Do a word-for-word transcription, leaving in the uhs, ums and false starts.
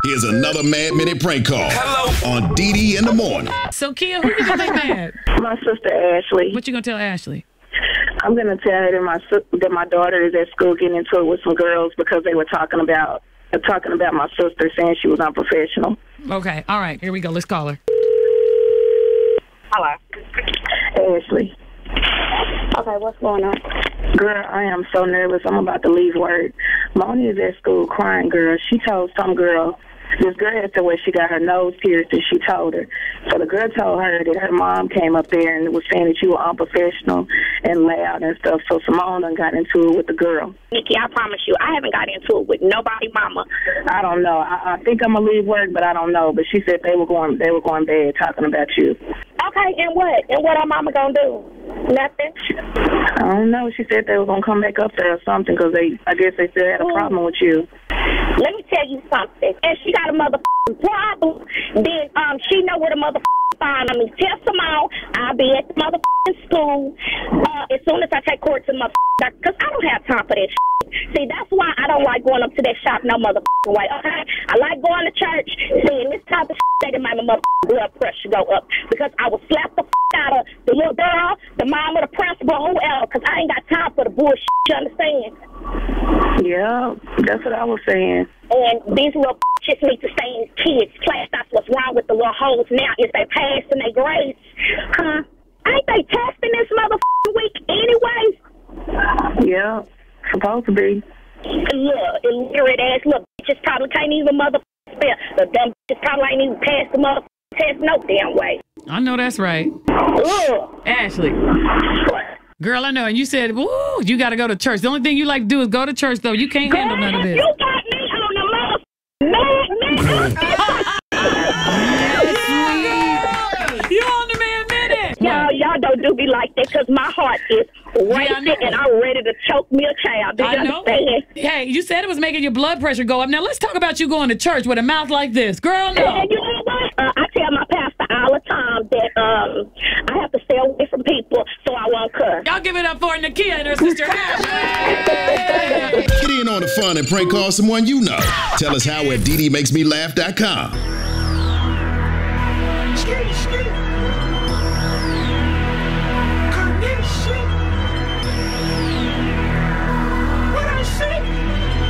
Here's another Mad Minute prank call. Hello. On D D in the morning. So, Kia, who you gonna make mad? My sister Ashley. What you gonna tell Ashley? I'm gonna tell her that my that my daughter is at school getting into it with some girls because they were talking about uh, talking about my sister, saying she was unprofessional. Okay, all right, here we go. Let's call her. Hello, Ashley. Okay, what's going on? Girl, I am so nervous. I'm about to leave work. Moni is at school crying, girl. She told some girl, this girl asked her where she got her nose pierced, and she told her. So the girl told her that her mom came up there and was saying that you were unprofessional and loud and stuff. So Simone done got into it with the girl. Nikki, I promise you, I haven't got into it with nobody, mama. I don't know. I, I think I'm gonna leave work, but I don't know. But she said they were going, they were going bad talking about you. Okay, and what? And what our mama gonna do? Nothing. I don't know. She said they were gonna come back up there or something because they, I guess they still had a problem with you. Let me tell you something. If she got a motherfucking problem, then um she know where the motherfucking find me. Tell Simone I'll be at the motherfucking school uh, as soon as I take court to the motherfucking doctor, because I don't have time for that shit. See, that's why I don't like going up to that shop no motherfucking way, okay? I like going to church, seeing this type of shit that make my motherfucking blood pressure go up, because I will slap the f*** out of the little girl, the mom of the principal, whoever, because I ain't got time for the bullshit, you understand? Yeah, that's what I was saying. And these little shits need to stay in kids' class. That's what's wrong with the little hoes now, is they passing their grades. Huh? Ain't they testing this motherfucking week anyways? Yeah, supposed to be. Look, illiterate ass little bitches probably can't even motherfucking spell. The dumb bitches probably ain't even passed the motherfucking test no damn way. I know that's right. Ugh. Ashley. What? Girl, I know. And you said, woo, you got to go to church. The only thing you like to do is go to church, though. You can't Girl, handle none of this. You got me on the motherfucking mad minute. You on the mad minute. Y'all, y'all don't do me like that, because my heart is racing yeah, and I'm ready to choke me a child. Do you I know. understand? Hey, you said it was making your blood pressure go up. Now, let's talk about you going to church with a mouth like this. Girl, no. And you know what? Uh, I tell my pastor all the time that um, I have to stay away from people so I won't cuss. Y'all give it up for Nakia and her sister Ashley. Get in on the fun and prank call someone you know. Tell us how at D D makes me laugh dot com.